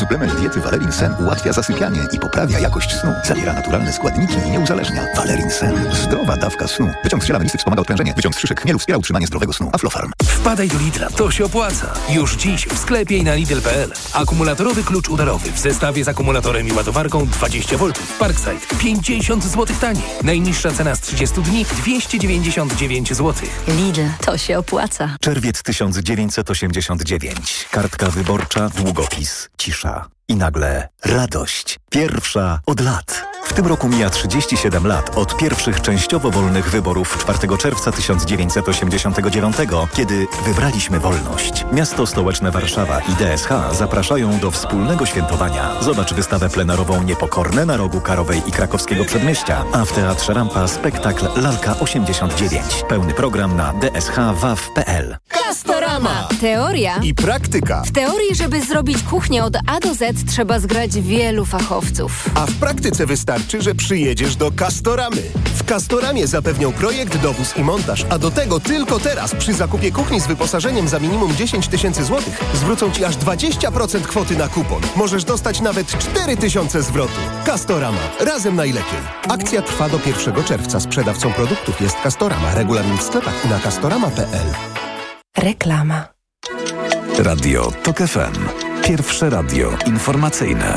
Suplement diety Valerin Sen ułatwia zasypianie i poprawia jakość snu. Zawiera naturalne składniki i nie uzależnia. Valerin Sen. Zdrowa dawka snu. Wyciąg z ziela melisy wspomaga odprężenie. Wyciąg z szyszek chmielu wspiera utrzymanie zdrowego snu. Aflofarm. Wpadaj do Lidla, to się opłaca. Już dziś w sklepie i na Lidl.pl. Akumulatorowy klucz udarowy w zestawie z akumulatorem i ładowarką 20V. Parkside 50 zł taniej. Najniższa cena z 30 dni 299 zł. Lidl, to się opłaca. Czerwiec 1989. Kartka wyborcza, długopis, cisza. I nagle radość. Pierwsza od lat. W tym roku mija 37 lat od pierwszych częściowo wolnych wyborów 4 czerwca 1989, kiedy wybraliśmy wolność. Miasto stołeczne Warszawa i DSH zapraszają do wspólnego świętowania. Zobacz wystawę plenarową Niepokorne na rogu Karowej i Krakowskiego Przedmieścia, a w Teatrze Rampa spektakl Lalka 89. Pełny program na dshwaw.pl. Castorama. Teoria i praktyka. W teorii, żeby zrobić kuchnię od A do Z, trzeba zgrać wielu fachowców. A w praktyce wystarczy, że przyjedziesz do Castoramy. W Castoramie zapewnią projekt, dowóz i montaż, a do tego tylko teraz przy zakupie kuchni z wyposażeniem za minimum 10 000 złotych zwrócą Ci aż 20% kwoty na kupon. Możesz dostać nawet 4 000 zwrotu. Castorama. Razem najlepiej. Akcja trwa do 1 czerwca. Sprzedawcą produktów jest Castorama. Regulamin w sklepach i na castorama.pl. Reklama. Radio TOK FM. Pierwsze radio informacyjne.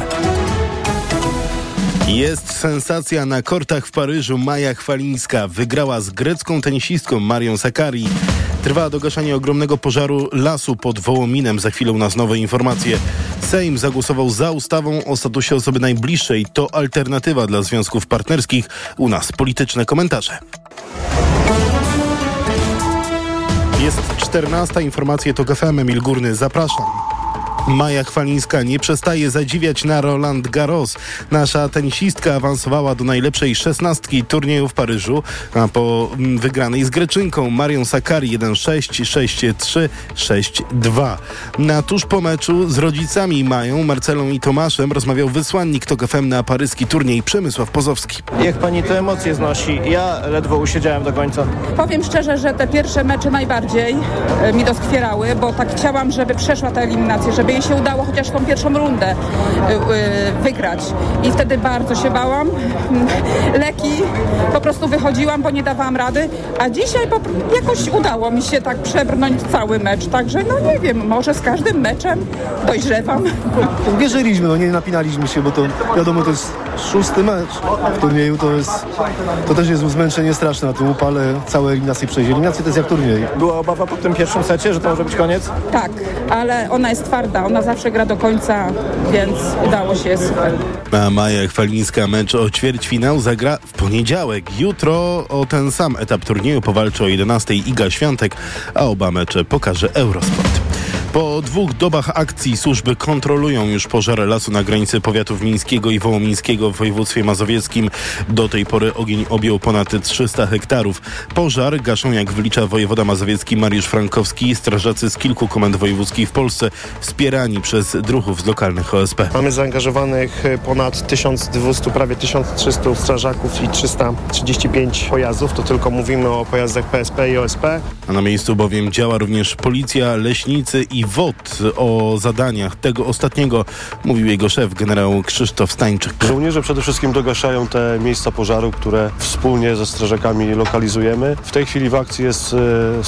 Jest sensacja na kortach w Paryżu. Maja Chwalińska wygrała z grecką tenisistką Marią Sakkari. Trwa dogaszanie ogromnego pożaru lasu pod Wołominem. Za chwilę u nas nowe informacje. Sejm zagłosował za ustawą o statusie osoby najbliższej. To alternatywa dla związków partnerskich. U nas polityczne komentarze. Jest 14. Informacje TOK FM. Emil Górny, zapraszam. Maja Chwalińska nie przestaje zadziwiać na Roland Garros. Nasza tenisistka awansowała do najlepszej 16 turnieju w Paryżu, a po wygranej z Greczynką Marią Sakkari 1-6, 6-3, 6-2. Na tuż po meczu z rodzicami Mają, Marcelą i Tomaszem rozmawiał wysłannik TOK FM na paryski turniej Przemysław Pozowski. Jak pani te emocje znosi? Ja ledwo usiedziałem do końca. Powiem szczerze, że te pierwsze mecze najbardziej mi doskwierały, bo tak chciałam, żeby przeszła ta eliminacja, żeby jej się udało chociaż tą pierwszą rundę wygrać. I wtedy bardzo się bałam. Leki po prostu wychodziłam, bo nie dawałam rady. A dzisiaj jakoś udało mi się tak przebrnąć cały mecz. Także no nie wiem, może z każdym meczem dojrzewam. Wierzyliśmy, nie napinaliśmy się, bo to wiadomo, to jest 6. mecz w turnieju. To też jest zmęczenie straszne na tym upale. Całe eliminacje przejdzie. Eliminacje to jest jak turniej. Była obawa po tym pierwszym secie, że to może być koniec? Tak, ale ona jest twarda. Ona zawsze gra do końca, więc udało się, super. A Maja Chwalińska mecz o ćwierćfinał zagra w poniedziałek. Jutro o ten sam etap turnieju powalczy o 11 Iga Świątek, a oba mecze pokaże Eurosport. Po 2 dobach akcji służby kontrolują już pożar lasu na granicy powiatów mińskiego i wołomińskiego w województwie mazowieckim. Do tej pory ogień objął ponad 300 hektarów. Pożar gaszą, jak wylicza wojewoda mazowiecki Mariusz Frankowski, strażacy z kilku komend wojewódzkich w Polsce, wspierani przez druhów z lokalnych OSP. Mamy zaangażowanych ponad 1200, prawie 1300 strażaków i 335 pojazdów. To tylko mówimy o pojazdach PSP i OSP. A na miejscu bowiem działa również policja, leśnicy i WOT. O zadaniach tego ostatniego mówił jego szef, generał Krzysztof Stańczyk. Żołnierze przede wszystkim dogaszają te miejsca pożaru, które wspólnie ze strażakami lokalizujemy. W tej chwili w akcji jest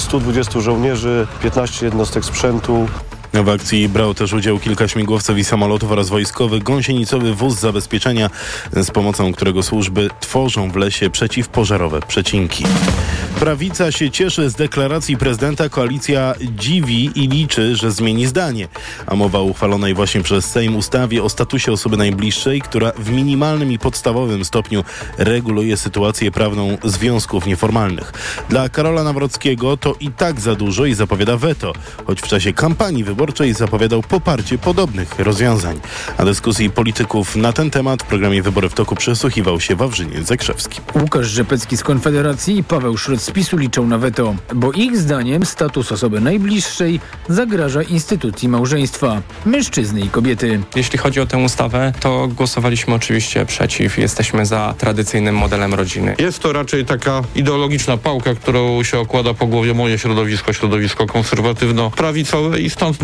120 żołnierzy, 15 jednostek sprzętu. W akcji brało też udział kilka śmigłowców i samolotów oraz wojskowy gąsienicowy wóz zabezpieczenia, z pomocą którego służby tworzą w lesie przeciwpożarowe przecinki. Prawica się cieszy z deklaracji prezydenta, koalicja dziwi i liczy, że zmieni zdanie. A mowa o uchwalonej właśnie przez Sejm ustawie o statusie osoby najbliższej, która w minimalnym i podstawowym stopniu reguluje sytuację prawną związków nieformalnych. Dla Karola Nawrockiego to i tak za dużo i zapowiada weto, choć w czasie kampanii wyborczej zapowiadał poparcie podobnych rozwiązań. A dyskusji polityków na ten temat w programie Wybory w toku przysłuchiwał się Wawrzyniec Zakrzewski. Łukasz Rzepecki z Konfederacji i Paweł Szrot z PiS-u liczą na weto, bo ich zdaniem status osoby najbliższej zagraża instytucji małżeństwa mężczyzny i kobiety. Jeśli chodzi o tę ustawę, to głosowaliśmy oczywiście przeciw. Jesteśmy za tradycyjnym modelem rodziny. Jest to raczej taka ideologiczna pałka, którą się okłada po głowie moje środowisko konserwatywno-prawicowe i stąd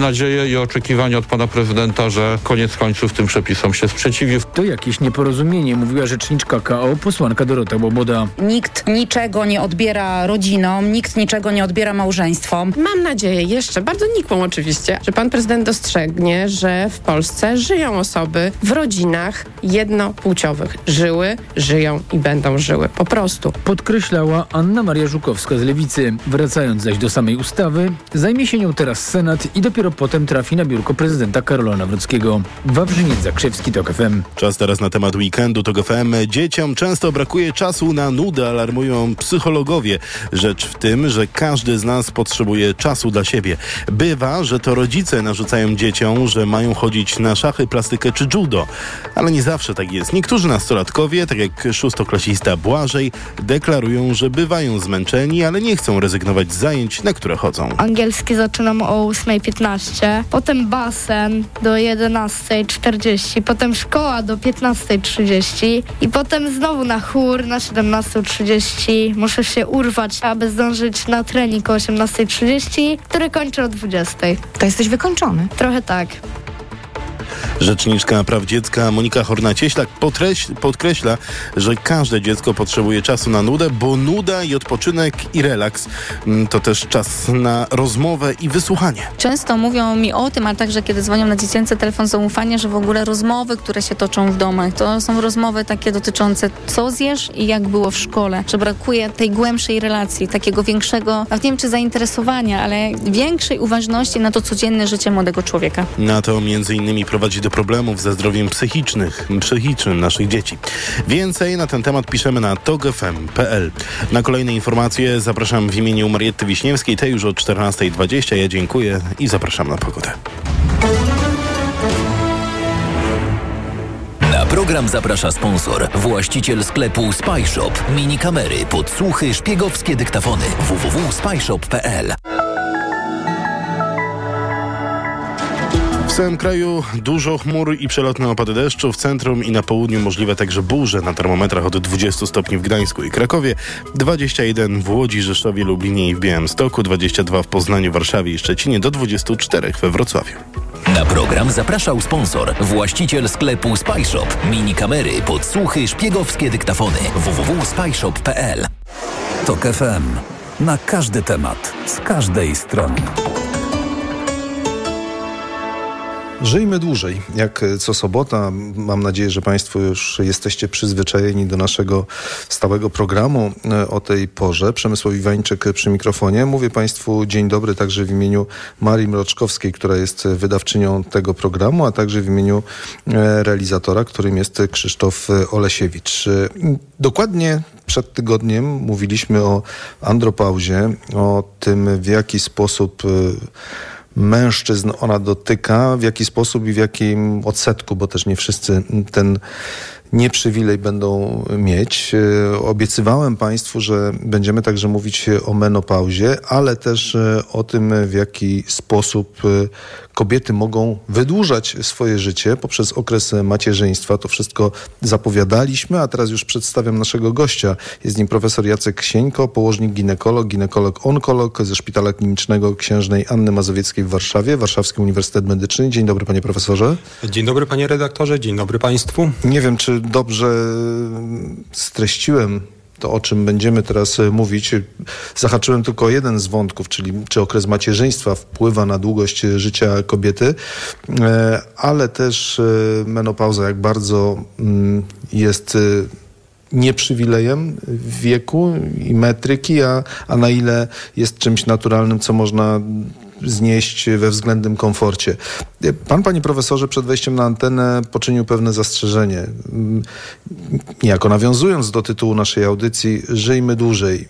nadzieję i oczekiwanie od pana prezydenta, że koniec końców tym przepisom się sprzeciwi. To jakieś nieporozumienie, mówiła rzeczniczka KO, posłanka Dorota Łoboda. Nikt niczego nie odbiera rodzinom, nikt niczego nie odbiera małżeństwom. Mam nadzieję, jeszcze bardzo nikłą oczywiście, że pan prezydent dostrzegnie, że w Polsce żyją osoby w rodzinach jednopłciowych. Żyły, żyją i będą żyły. Po prostu. Podkreślała Anna Maria Żukowska z Lewicy. Wracając zaś do samej ustawy, zajmie się nią teraz Senat i dopiero potem trafi na biurko prezydenta Karola Nawrockiego. Wawrzyniec Zakrzewski, TOK FM. Czas teraz na temat weekendu TOK FM. Dzieciom często brakuje czasu na nudę, alarmują psychologowie. Rzecz w tym, że każdy z nas potrzebuje czasu dla siebie. Bywa, że to rodzice narzucają dzieciom, że mają chodzić na szachy, plastykę czy judo. Ale nie zawsze tak jest. Niektórzy nastolatkowie, tak jak szóstoklasista Błażej, deklarują, że bywają zmęczeni, ale nie chcą rezygnować z zajęć, na które chodzą. Angielski zaczynam o 8:15, potem basen do 11:40, potem szkoła do 15:30 i potem znowu na chór na 17:30. Muszę się urwać, aby zdążyć na trening o 18:30, który kończę o 20:00. To jesteś wykończony. Trochę tak. Rzeczniczka praw dziecka Monika Horna-Cieślak podkreśla, że każde dziecko potrzebuje czasu na nudę, bo nuda i odpoczynek i relaks to też czas na rozmowę i wysłuchanie. Często mówią mi o tym, a także kiedy dzwonią na dziecięcy telefon zaufania, że w ogóle rozmowy, które się toczą w domach, to są rozmowy takie dotyczące co zjesz i jak było w szkole, że brakuje tej głębszej relacji, takiego większego, nie wiem czy zainteresowania, ale większej uważności na to codzienne życie młodego człowieka. Na to między innymi prowadzi do problemów ze zdrowiem psychicznym naszych dzieci. Więcej na ten temat piszemy na tokfm.pl. Na kolejne informacje zapraszam w imieniu Marietty Wiśniewskiej, tej już o 14:20. Ja dziękuję i zapraszam na pogodę. Na program zaprasza sponsor, właściciel sklepu SpyShop. Mini kamery, podsłuchy, szpiegowskie dyktafony. www.spyshop.pl. W całym kraju dużo chmur i przelotne opady deszczu. W centrum i na południu możliwe także burze. Na termometrach od 20 stopni w Gdańsku i Krakowie, 21 w Łodzi, Rzeszowie, Lublinie i w Białymstoku, 22 w Poznaniu, Warszawie i Szczecinie, do 24 we Wrocławiu. Na program zapraszał sponsor, właściciel sklepu SpyShop. Mini kamery, podsłuchy, szpiegowskie dyktafony. www.spyshop.pl. TOK FM. Na każdy temat, z każdej strony. Żyjmy dłużej. Jak co sobota, mam nadzieję, że Państwo już jesteście przyzwyczajeni do naszego stałego programu o tej porze. Przemysław Iwańczyk przy mikrofonie. Mówię Państwu dzień dobry także w imieniu Marii Mroczkowskiej, która jest wydawczynią tego programu, a także w imieniu realizatora, którym jest Krzysztof Olesiewicz. Dokładnie przed tygodniem mówiliśmy o andropauzie, o tym, w jaki sposób mężczyzn ona dotyka, w jaki sposób i w jakim odsetku, bo też nie wszyscy ten nieprzywilej będą mieć. Obiecywałem Państwu, że będziemy także mówić o menopauzie, ale też o tym, w jaki sposób kobiety mogą wydłużać swoje życie poprzez okres macierzyństwa. To wszystko zapowiadaliśmy, a teraz już przedstawiam naszego gościa. Jest nim profesor Jacek Sieńko, położnik ginekolog-onkolog ze Szpitala Klinicznego Księżnej Anny Mazowieckiej w Warszawie, Warszawski Uniwersytet Medyczny. Dzień dobry, panie profesorze. Dzień dobry, panie redaktorze, dzień dobry państwu. Nie wiem, czy dobrze streściłem to, o czym będziemy teraz mówić. Zahaczyłem tylko jeden z wątków, czyli czy okres macierzyństwa wpływa na długość życia kobiety, ale też menopauza, jak bardzo jest nieprzywilejem wieku i metryki, a na ile jest czymś naturalnym, co można znieść we względnym komforcie. Pan, panie profesorze, przed wejściem na antenę poczynił pewne zastrzeżenie. Niejako nawiązując do tytułu naszej audycji, żyjmy dłużej.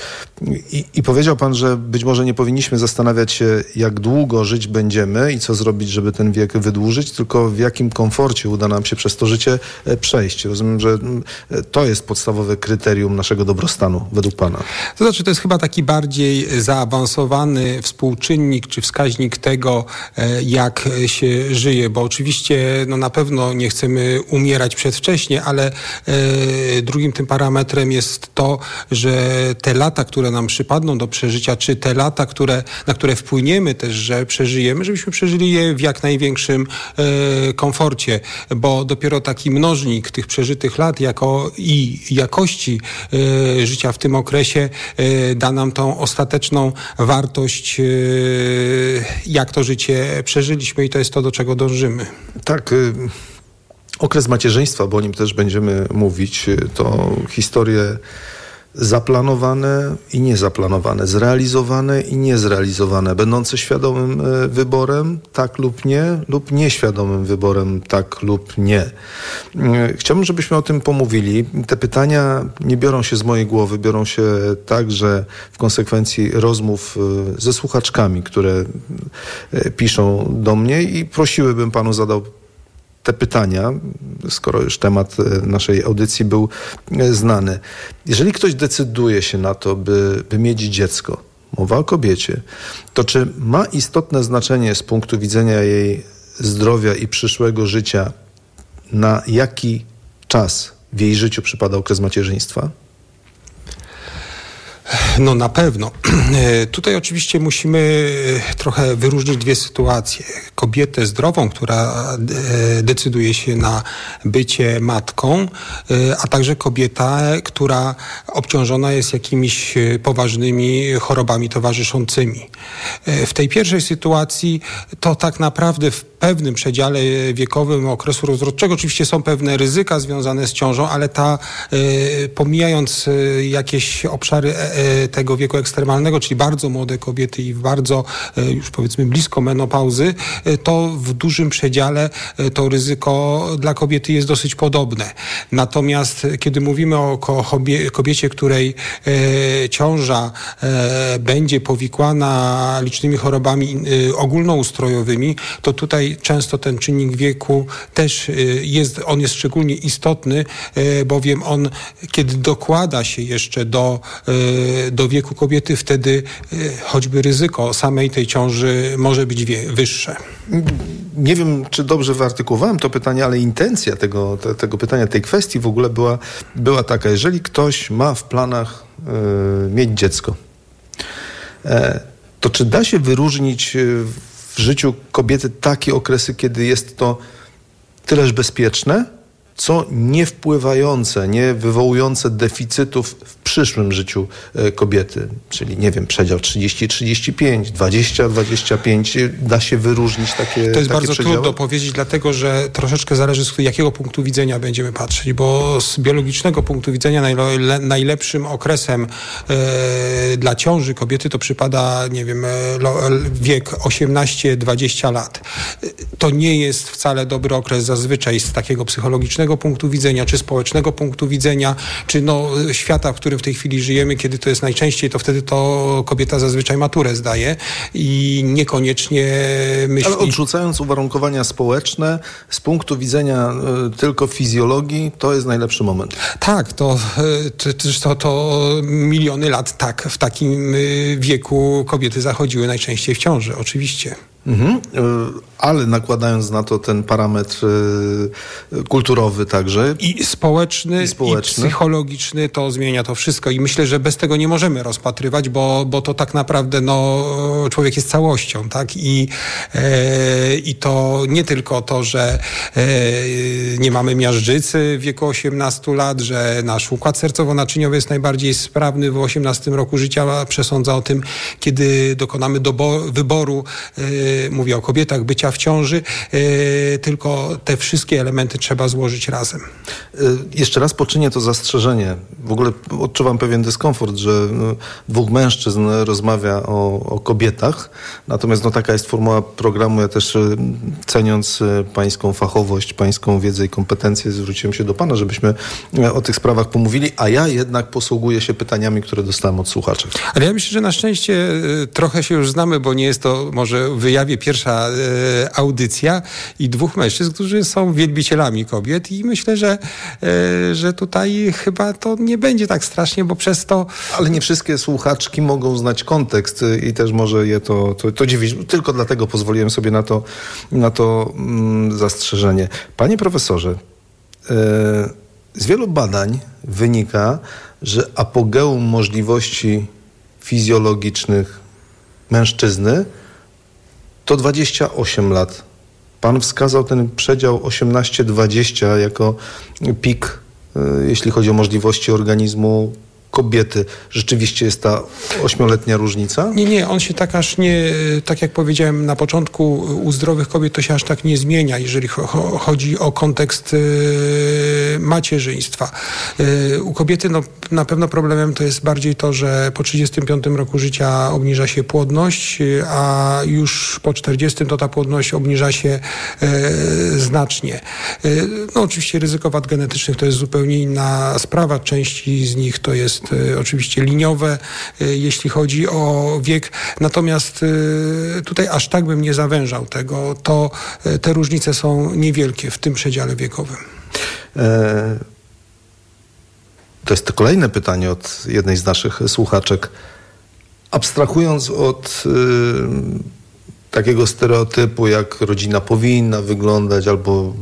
I powiedział pan, że być może nie powinniśmy zastanawiać się, jak długo żyć będziemy i co zrobić, żeby ten wiek wydłużyć, tylko w jakim komforcie uda nam się przez to życie przejść. Rozumiem, że to jest podstawowe kryterium naszego dobrostanu, według pana. To znaczy, to jest chyba taki bardziej zaawansowany współczynnik czynnik czy wskaźnik tego, jak się żyje, bo oczywiście na pewno nie chcemy umierać przedwcześnie, ale drugim tym parametrem jest to, że te lata, które nam przypadną do przeżycia, czy te lata, na które wpłyniemy też, że przeżyjemy, żebyśmy przeżyli je w jak największym komforcie, bo dopiero taki mnożnik tych przeżytych lat i jakości życia w tym okresie da nam tą ostateczną wartość, jak to życie przeżyliśmy i to jest to, do czego dążymy. Tak, okres macierzyństwa, bo o nim też będziemy mówić, to historie zaplanowane i niezaplanowane, zrealizowane i niezrealizowane, będące świadomym wyborem, tak lub nieświadomym wyborem, tak lub nie. Chciałbym, żebyśmy o tym pomówili. Te pytania nie biorą się z mojej głowy, biorą się także w konsekwencji rozmów ze słuchaczkami, które piszą do mnie i prosiłbym panu zadał te pytania, skoro już temat naszej audycji był znany. Jeżeli ktoś decyduje się na to, by mieć dziecko, mowa o kobiecie, to czy ma istotne znaczenie z punktu widzenia jej zdrowia i przyszłego życia, na jaki czas w jej życiu przypada okres macierzyństwa? No na pewno. Tutaj oczywiście musimy trochę wyróżnić dwie sytuacje. Kobietę zdrową, która decyduje się na bycie matką, a także kobieta, która obciążona jest jakimiś poważnymi chorobami towarzyszącymi. W tej pierwszej sytuacji to tak naprawdę w pewnym przedziale wiekowym okresu rozrodczego oczywiście są pewne ryzyka związane z ciążą, ale pomijając jakieś obszary tego wieku ekstremalnego, czyli bardzo młode kobiety i bardzo już powiedzmy blisko menopauzy, to w dużym przedziale to ryzyko dla kobiety jest dosyć podobne. Natomiast kiedy mówimy o kobiecie, której ciąża będzie powikłana licznymi chorobami ogólnoustrojowymi, to tutaj często ten czynnik wieku też jest szczególnie istotny, bowiem on, kiedy dokłada się jeszcze do wieku kobiety, wtedy choćby ryzyko samej tej ciąży może być wyższe. Nie wiem, czy dobrze wyartykułowałem to pytanie, ale intencja tego pytania, tej kwestii w ogóle była taka. Jeżeli ktoś ma w planach mieć dziecko, to czy da się wyróżnić w życiu kobiety takie okresy, kiedy jest to tyleż bezpieczne, co nie wpływające, nie wywołujące deficytów w przyszłym życiu kobiety? Czyli, nie wiem, przedział 30-35, 20-25. Da się wyróżnić takie To jest bardzo przedziały? trudno powiedzieć, dlatego że troszeczkę zależy z jakiego punktu widzenia będziemy patrzeć, bo z biologicznego punktu widzenia najlepszym okresem dla ciąży kobiety to przypada, nie wiem, wiek 18-20 lat. To nie jest wcale dobry okres zazwyczaj z takiego psychologicznego punktu widzenia, czy społecznego punktu widzenia, czy świata, w którym w tej chwili żyjemy, kiedy to jest najczęściej, to wtedy to kobieta zazwyczaj maturę zdaje i niekoniecznie myśli... Ale odrzucając uwarunkowania społeczne, z punktu widzenia tylko fizjologii, to jest najlepszy moment. Tak, to miliony lat tak w takim wieku kobiety zachodziły najczęściej w ciąży, oczywiście. Ale nakładając na to ten parametr kulturowy także. I społeczny, i psychologiczny, to zmienia to wszystko. I myślę, że bez tego nie możemy rozpatrywać, bo to tak naprawdę człowiek jest całością, tak? I to nie tylko to, że nie mamy miażdżycy w wieku 18 lat, że nasz układ sercowo-naczyniowy jest najbardziej sprawny w 18 roku życia, przesądza o tym, kiedy dokonamy wyboru, mówię o kobietach, bycia w ciąży, tylko te wszystkie elementy trzeba złożyć razem. Jeszcze raz poczynię to zastrzeżenie. W ogóle odczuwam pewien dyskomfort, że dwóch mężczyzn rozmawia o kobietach, natomiast taka jest formuła programu. Ja też ceniąc pańską fachowość, pańską wiedzę i kompetencje, zwróciłem się do pana, żebyśmy o tych sprawach pomówili, a ja jednak posługuję się pytaniami, które dostałem od słuchaczy. Ale ja myślę, że na szczęście trochę się już znamy, bo nie jest to może wyjaśnienie zjawie pierwsza audycja i 2 mężczyzn, którzy są wielbicielami kobiet i myślę, że tutaj chyba to nie będzie tak strasznie, bo przez to... Ale nie wszystkie słuchaczki mogą znać kontekst i też może je to dziwić. Tylko dlatego pozwoliłem sobie na to zastrzeżenie. Panie profesorze, z wielu badań wynika, że apogeum możliwości fizjologicznych mężczyzny to 28 lat. Pan wskazał ten przedział 18-20 jako pik, jeśli chodzi o możliwości organizmu kobiety. Rzeczywiście jest ta 8-letnia różnica? Nie, on się tak aż nie, tak jak powiedziałem na początku, u zdrowych kobiet to się aż tak nie zmienia, jeżeli chodzi o kontekst macierzyństwa. U kobiety na pewno problemem to jest bardziej to, że po 35 roku życia obniża się płodność, a już po 40 to ta płodność obniża się znacznie. No oczywiście ryzyko wad genetycznych to jest zupełnie inna sprawa. Części z nich to jest oczywiście liniowe, jeśli chodzi o wiek. Natomiast tutaj aż tak bym nie zawężał tego. Te różnice są niewielkie w tym przedziale wiekowym. To jest to kolejne pytanie od jednej z naszych słuchaczek. Abstrahując od takiego stereotypu, jak rodzina powinna wyglądać, albo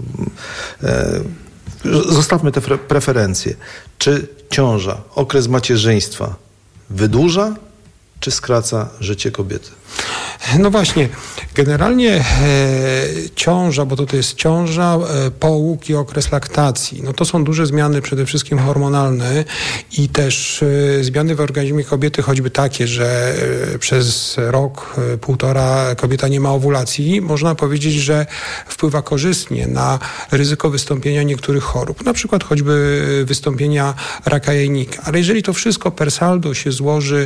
zostawmy te preferencje. Czy ciąża, okres macierzyństwa wydłuża, czy skraca życie kobiety? No właśnie, generalnie ciąża, bo to jest ciąża, połóg i okres laktacji. No to są duże zmiany, przede wszystkim hormonalne i też zmiany w organizmie kobiety, choćby takie, że przez rok, 1,5 kobieta nie ma owulacji. Można powiedzieć, że wpływa korzystnie na ryzyko wystąpienia niektórych chorób, na przykład choćby wystąpienia raka jajnika. Ale jeżeli to wszystko per saldo się złoży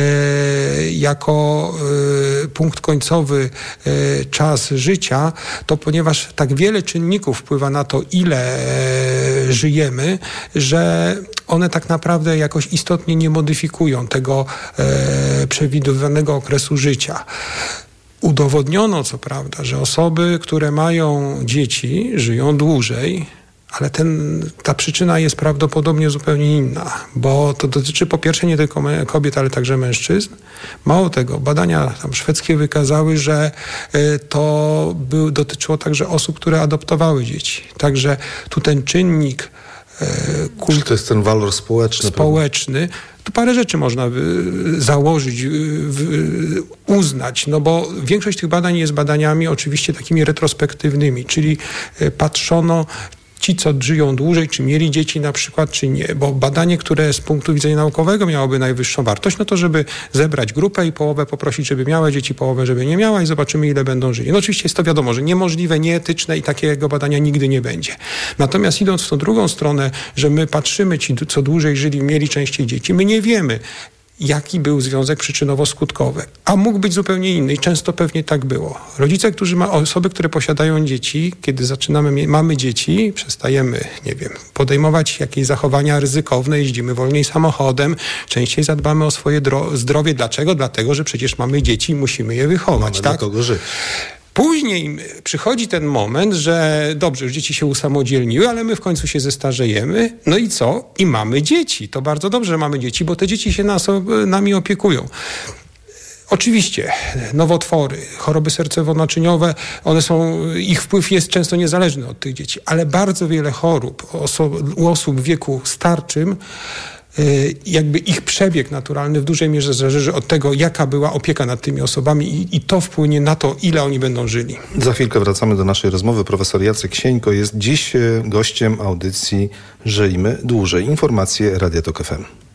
jako punkt końcowy czas życia, to ponieważ tak wiele czynników wpływa na to, ile żyjemy, że one tak naprawdę jakoś istotnie nie modyfikują tego przewidywanego okresu życia. Udowodniono co prawda, że osoby, które mają dzieci, żyją dłużej, ale ta przyczyna jest prawdopodobnie zupełnie inna, bo to dotyczy po pierwsze nie tylko kobiet, ale także mężczyzn. Mało tego, badania szwedzkie wykazały, że to dotyczyło także osób, które adoptowały dzieci. Także tu ten czynnik Czy to jest ten walor społeczny? Tu parę rzeczy można założyć, uznać, no bo większość tych badań jest badaniami oczywiście takimi retrospektywnymi, czyli patrzono, ci, co żyją dłużej, czy mieli dzieci na przykład, czy nie. Bo badanie, które z punktu widzenia naukowego miałoby najwyższą wartość, no to żeby zebrać grupę i połowę poprosić, żeby miała dzieci, połowę, żeby nie miała i zobaczymy, ile będą żyli. No oczywiście jest to wiadomo, że niemożliwe, nieetyczne i takiego badania nigdy nie będzie. Natomiast idąc w tą drugą stronę, że my patrzymy, ci, co dłużej żyli, mieli częściej dzieci, my nie wiemy, jaki był związek przyczynowo-skutkowy. A mógł być zupełnie inny i często pewnie tak było. Rodzice, osoby, które posiadają dzieci, kiedy mamy dzieci, przestajemy, podejmować jakieś zachowania ryzykowne, jeździmy wolniej samochodem, częściej zadbamy o swoje zdrowie. Dlaczego? Dlatego, że przecież mamy dzieci i musimy je wychować. Mamy dla kogo żyć. Później przychodzi ten moment, że dobrze, już dzieci się usamodzielniły, ale my w końcu się zestarzejemy. No i co? I mamy dzieci. To bardzo dobrze, że mamy dzieci, bo te dzieci się nami opiekują. Oczywiście nowotwory, choroby sercowo-naczyniowe, ich wpływ jest często niezależny od tych dzieci, ale bardzo wiele chorób u osób w wieku starczym, jakby ich przebieg naturalny w dużej mierze zależy od tego, jaka była opieka nad tymi osobami i to wpłynie na to, ile oni będą żyli. Za chwilkę wracamy do naszej rozmowy. Profesor Jacek Sieńko jest dziś gościem audycji Żyjmy Dłużej. Informacje Radia Tok FM.